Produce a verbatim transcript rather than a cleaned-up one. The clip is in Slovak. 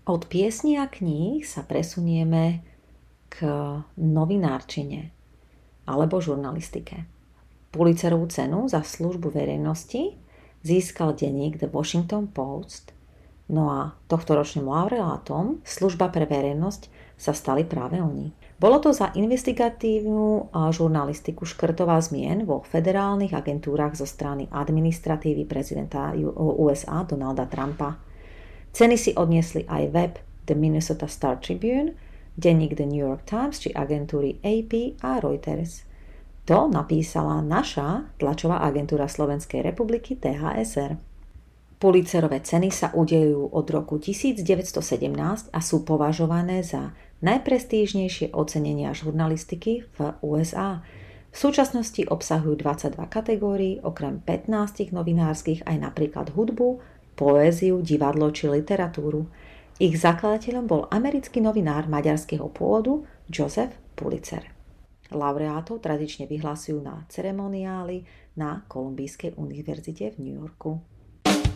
Od piesní a kníh sa presunieme k novinárčine alebo žurnalistike. Pulitzerovú cenu za službu verejnosti získal denník The Washington Post, no a tohtoročným laureátom služba pre verejnosť sa stali práve oni. Bolo to za investigatívnu žurnalistiku škrtová zmien vo federálnych agentúrach zo strany administratívy prezidenta ú es á Donalda Trumpa. Ceny si odniesli aj web The Minnesota Star Tribune, denník The New York Times či agentúry á pé a Reuters. To napísala naša tlačová agentúra Slovenskej republiky té há es er. Pulitzerové ceny sa udeľujú od roku devätnásťstosedemnásť a sú považované za najprestížnejšie ocenenia žurnalistiky v ú es á. V súčasnosti obsahujú dvadsaťdva kategórií, okrem pätnásť novinárskych aj napríklad hudbu, poéziu, divadlo či literatúru. Ich zakladateľom bol americký novinár maďarského pôvodu Joseph Pulitzer. Laureátov tradične vyhlasujú na ceremoniáli na Kolumbijskej univerzite v New Yorku.